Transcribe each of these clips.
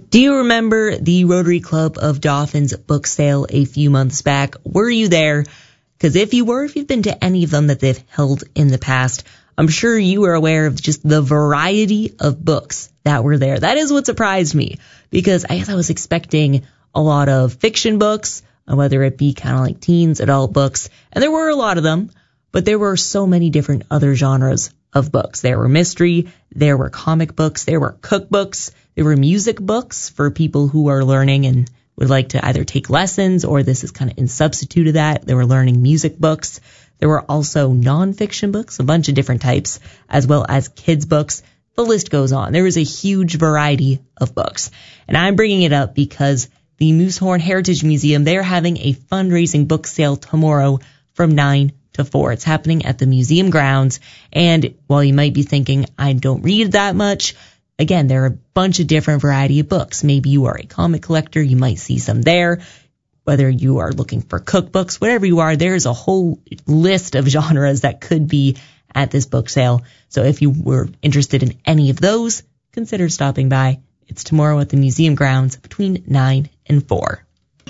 Do you remember the Rotary Club of Dauphin's book sale a few months back? Were you there? Because if you've been to any of them that they've held in the past, I'm sure you are aware of just the variety of books that were there. That is what surprised me, because I guess I was expecting a lot of fiction books, whether it be kind of like teens, adult books, and there were a lot of them, but there were so many different other genres of books. There were mystery, there were comic books, there were cookbooks, there were music books for people who are learning and would like to either take lessons, or this is kind of in substitute of that. There were learning music books. There were also nonfiction books, a bunch of different types, as well as kids books. The list goes on. There was a huge variety of books. And I'm bringing it up because the Moosehorn Heritage Museum, they're having a fundraising book sale tomorrow from 9 to 4. It's happening at the museum grounds. And while you might be thinking, I don't read that much, again, there are a bunch of different variety of books. Maybe you are a comic collector, you might see some there. Whether you are looking for cookbooks, whatever you are, there's a whole list of genres that could be at this book sale. So if you were interested in any of those, consider stopping by. It's tomorrow at the museum grounds between 9 and 4.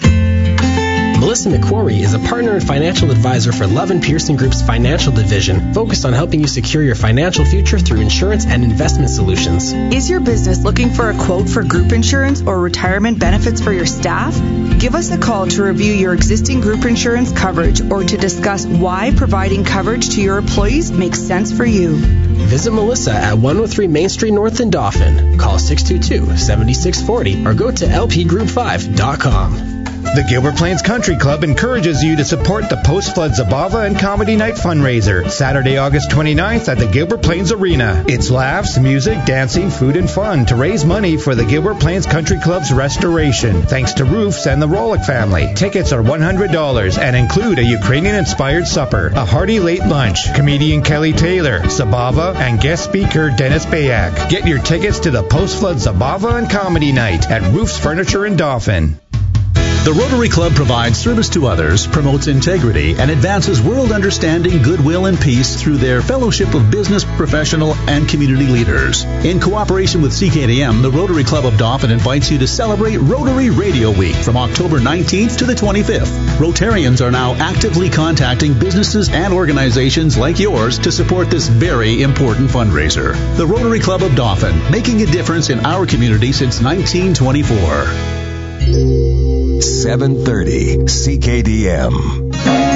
Melissa McQuarrie is a partner and financial advisor for Love & Pearson Group's financial division, focused on helping you secure your financial future through insurance and investment solutions. Is your business looking for a quote for group insurance or retirement benefits for your staff? Give us a call to review your existing group insurance coverage or to discuss why providing coverage to your employees makes sense for you. Visit Melissa at 103 Main Street North in Dauphin. Call 622-7640 or go to lpgroup5.com. The Gilbert Plains Country Club encourages you to support the Post-Flood Zabava and Comedy Night fundraiser, Saturday, August 29th at the Gilbert Plains Arena. It's laughs, music, dancing, food, and fun to raise money for the Gilbert Plains Country Club's restoration, thanks to Roofs and the Rolick family. Tickets are $100 and include a Ukrainian-inspired supper, a hearty late lunch, comedian Kelly Taylor, Zabava, and guest speaker Dennis Bayak. Get your tickets to the Post-Flood Zabava and Comedy Night at Roofs Furniture in Dauphin. The Rotary Club provides service to others, promotes integrity, and advances world understanding, goodwill, and peace through their fellowship of business, professional, and community leaders. In cooperation with CKDM, the Rotary Club of Dauphin invites you to celebrate Rotary Radio Week from October 19th to the 25th. Rotarians are now actively contacting businesses and organizations like yours to support this very important fundraiser. The Rotary Club of Dauphin, making a difference in our community since 1924. 730 CKDM.